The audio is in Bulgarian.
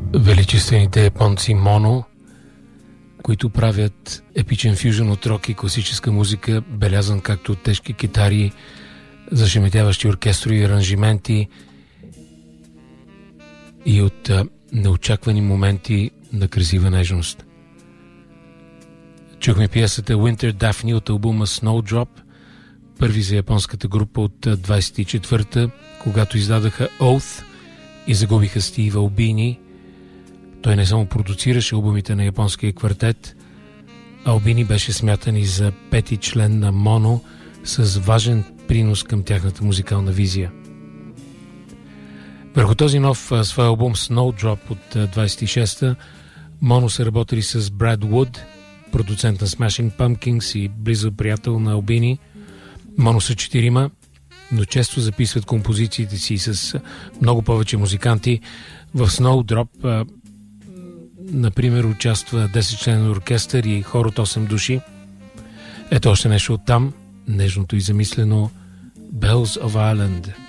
величествените японци Моно, които правят епичен фюжън от рок и класическа музика, белязан както от тежки китари, зашеметяващи оркестрови и аранжименти и от неочаквани моменти на красива нежност. Чухме пиесата Winter Daphne от албума Snowdrop, първи за японската група от 24-та, когато издадаха Oath и загубиха Стив Албини. Той не само продуцираше албумите на японския квартет, Албини беше смятан и за пети член на Моно с важен принос към тяхната музикална визия. Върху този нов свой албум Snowdrop от 26-та, Моно са работили с Брад Вуд, продуцент на Smashing Pumpkins и близък приятел на Албини. Моно са 4, но често записват композициите си с много повече музиканти. В Snowdrop, например, участва 10-членен оркестър и хор от 8 души. Ето още нещо от там, нежното и замислено Bells of Ireland.